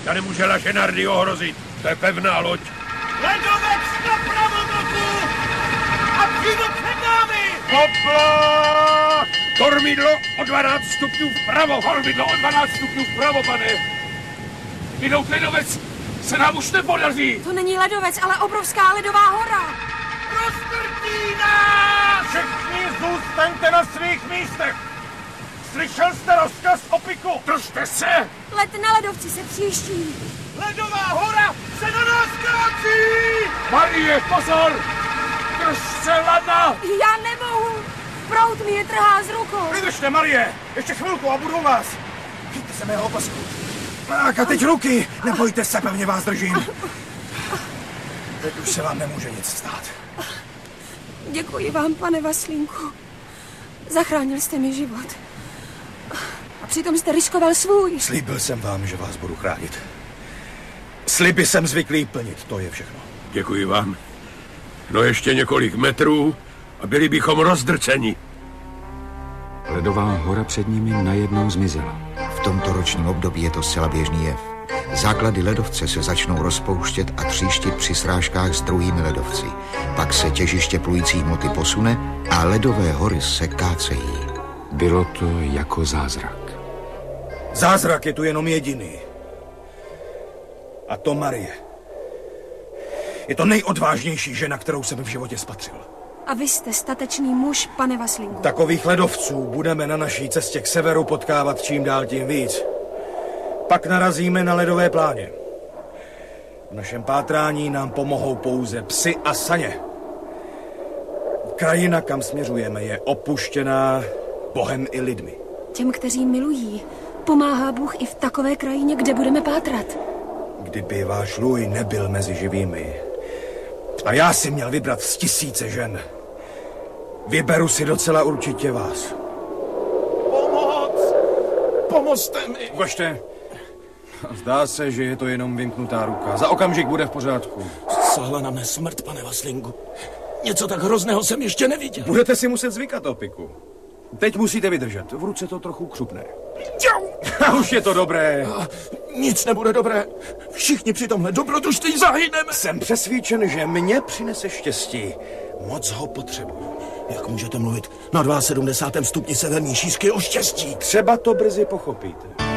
Ta nemůže Lašenardy ohrozit. To je pevná loď. Ledovec na pravoboku! A přímo před námi! Hopla! Kormidlo o 12 stupňů vpravo! Kormidlo o 12 stupňů vpravo, pane! Minout ledovec se nám už nepodaří! To není ledovec, ale obrovská ledová hora! Rozvrtí nás! Všichni zůstaňte na svých místech! Slyšel jste rozkaz Opiku? Držte se! Let na ledovci se příští! Ledová hora se na nás kráčí! Marie, pozor! Drž se, Lana! Já nemohu! Proud mi je trhá z rukou! Vydržte, Marie! Ještě chvilku a budu u vás! Chyťte se mého opasku! Tak a teď ruky! Nebojte se, pevně vás držím! Teď už se vám nemůže nic stát. Děkuji vám, pane Vaslínku. Zachránil jste mi život. A přitom jste riskoval svůj. Slíbil jsem vám, že vás budu chránit. Sliby jsem zvyklý plnit, to je všechno. Děkuji vám. No ještě několik metrů a byli bychom rozdrceni. Ledová hora před nimi najednou zmizela. V tomto ročním období je to zcela běžný jev. Základy ledovce se začnou rozpouštět a tříštit při srážkách s druhými ledovci. Pak se těžiště plující hmoty posune a ledové hory se kácejí. Bylo to jako zázrak. Zázrak je tu jenom jediný. A to Marie. Je to nejodvážnější žena, kterou jsem v životě spatřil. A vy jste statečný muž, pane Vaslínku. Takových ledovců budeme na naší cestě k severu potkávat čím dál tím víc. Pak narazíme na ledové pláně. V našem pátrání nám pomohou pouze psi a saně. Krajina, kam směřujeme, je opuštěná Bohem i lidmi. Těm, kteří milují, pomáhá Bůh i v takové krajině, kde budeme pátrat. Kdyby váš Louis nebyl mezi živými a já si měl vybrat z 1000 žen, vyberu si docela určitě vás. Pomoc! Pomozte mi! Ukažte. Zdá se, že je to jenom vymknutá ruka. Za okamžik bude v pořádku. Sahla na mne smrt, pane Vaslínku. Něco tak hrozného jsem ještě neviděl. Budete si muset zvykat, Opiku. Teď musíte vydržet. V ruce to trochu křupne. A už je to dobré. Nic nebude dobré. Všichni při tomhle dobrodružství zahyneme. Jsem přesvědčen, že mě přinese štěstí. Moc ho potřebuju. Jak můžete mluvit na 72. stupni severní šířky o štěstí? Třeba to brzy pochopíte.